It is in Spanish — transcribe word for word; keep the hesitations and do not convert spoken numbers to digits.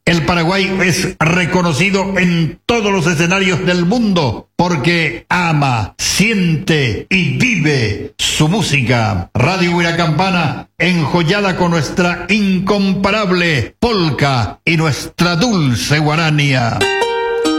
El Paraguay es reconocido en todos los escenarios del mundo porque ama, siente y vive su música. Radio Huiracampana, enjollada con nuestra incomparable polca y nuestra dulce guarania.